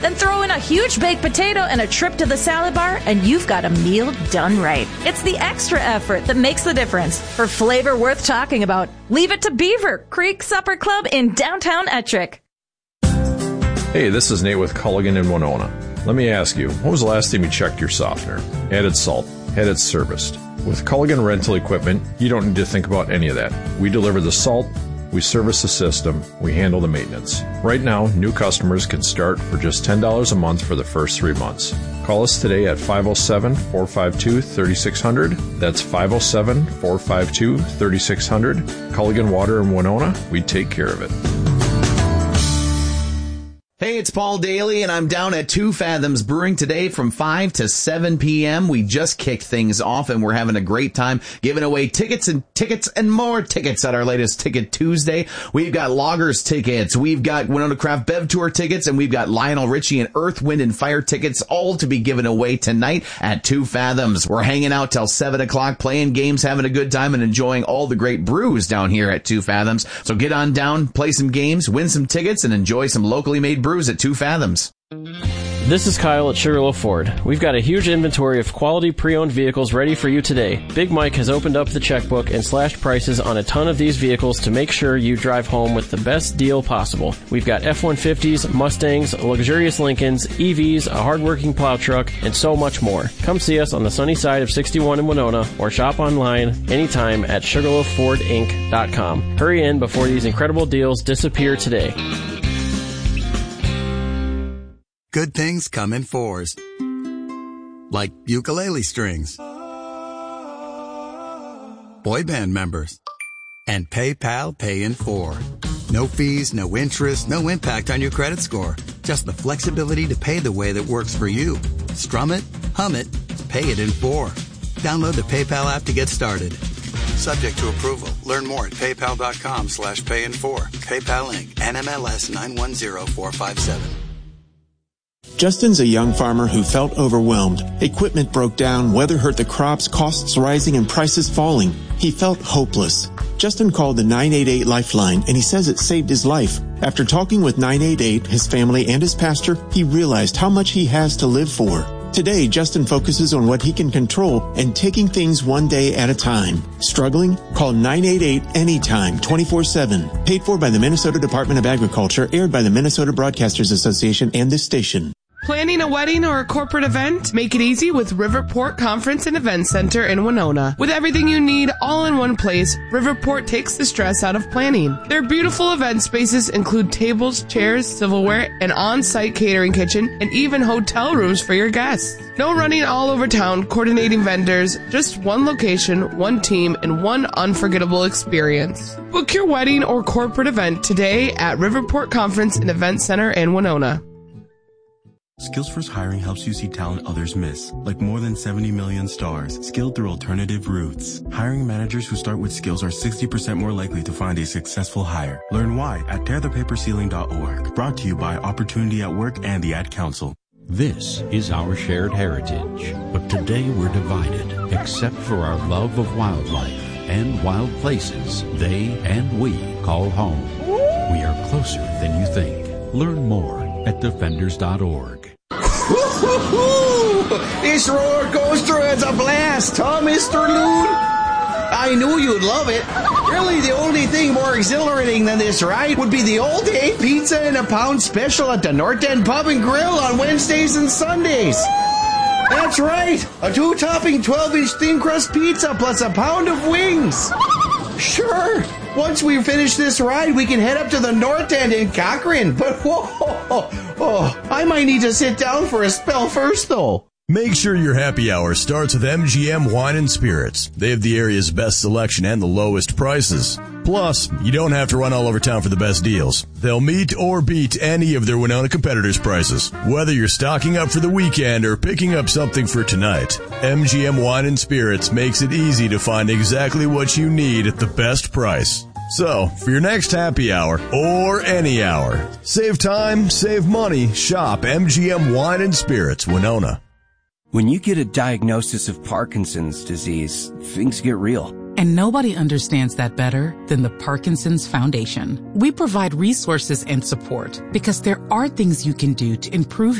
Then throw in a huge baked potato and a trip to the salad bar, and you've got a meal done right. It's the extra effort that makes the difference. For flavor worth talking about, leave it to Beaver Creek Supper Club in downtown Ettrick. Hey, this is Nate with Culligan in Winona. Let me ask you, when was the last time you checked your softener, added salt, had it serviced? With Culligan Rental Equipment, you don't need to think about any of that. We deliver the salt, we service the system, we handle the maintenance. Right now, new customers can start for just $10 a month for the first 3 months. Call us today at 507-452-3600. That's 507-452-3600. Culligan Water in Winona, we take care of it. Hey, it's Paul Daly, and I'm down at Two Fathoms Brewing today from 5 to 7 p.m. We just kicked things off, and we're having a great time giving away tickets and more tickets at our latest Ticket Tuesday. We've got Loggers tickets, we've got Winona Craft Bev Tour tickets, and we've got Lionel Richie and Earth, Wind, and Fire tickets, all to be given away tonight at Two Fathoms. We're hanging out till 7 o'clock, playing games, having a good time, and enjoying all the great brews down here at Two Fathoms. So get on down, play some games, win some tickets, and enjoy some locally made brews at Two Fathoms. This is Kyle at Sugarloaf Ford. We've got a huge inventory of quality pre-owned vehicles ready for you today. Big Mike has opened up the checkbook and slashed prices on a ton of these vehicles to make sure you drive home with the best deal possible. We've got F-150s, Mustangs, luxurious Lincolns, EVs, a hardworking plow truck, and so much more. Come see us on the sunny side of 61 in Winona or shop online anytime at SugarloafFordInc.com. Hurry in before these incredible deals disappear today. Good things come in fours. Like ukulele strings, boy band members, and PayPal Pay in 4. No fees, no interest, no impact on your credit score. Just the flexibility to pay the way that works for you. Strum it, hum it, pay it in 4. Download the PayPal app to get started. Subject to approval. Learn more at paypal.com/payin4. PayPal Inc. NMLS 910457. Justin's a young farmer who felt overwhelmed. Equipment broke down, weather hurt the crops, costs rising, and prices falling. He felt hopeless. Justin called the 988 Lifeline, and he says it saved his life. After talking with 988, his family, and his pastor, he realized how much he has to live for. Today, Justin focuses on what he can control and taking things one day at a time. Struggling? Call 988 anytime, 24/7. Paid for by the Minnesota Department of Agriculture, aired by the Minnesota Broadcasters Association and this station. Planning a wedding or a corporate event? Make it easy with Riverport Conference and Event Center in Winona. With everything you need all in one place, Riverport takes the stress out of planning. Their beautiful event spaces include tables, chairs, silverware, an on-site catering kitchen, and even hotel rooms for your guests. No running all over town coordinating vendors, just one location, one team, and one unforgettable experience. Book your wedding or corporate event today at Riverport Conference and Event Center in Winona. Skills First Hiring helps you see talent others miss, like more than 70 million stars, skilled through alternative routes. Hiring managers who start with skills are 60% more likely to find a successful hire. Learn why at tearthepaperceiling.org. Brought to you by Opportunity at Work and the Ad Council. This is our shared heritage, but today we're divided, except for our love of wildlife and wild places they and we call home. We are closer than you think. Learn more at defenders.org. This roller coaster is a blast, huh, Mr. Loon? I knew you'd love it. Really, the only thing more exhilarating than this ride would be the all-day pizza and a pound special at the North End Pub and Grill on Wednesdays and Sundays. That's right, a 2-topping 12-inch thin crust pizza plus a pound of wings. Sure, once we finish this ride, we can head up to the North End in Cochrane. But I might need to sit down for a spell first, though. Make sure your happy hour starts with MGM Wine and Spirits. They have the area's best selection and the lowest prices. Plus, you don't have to run all over town for the best deals. They'll meet or beat any of their Winona competitors' prices. Whether you're stocking up for the weekend or picking up something for tonight, MGM Wine and Spirits makes it easy to find exactly what you need at the best price. So, for your next happy hour, or any hour, save time, save money, shop MGM Wine and Spirits, Winona. When you get a diagnosis of Parkinson's disease, things get real. And nobody understands that better than the Parkinson's Foundation. We provide resources and support because there are things you can do to improve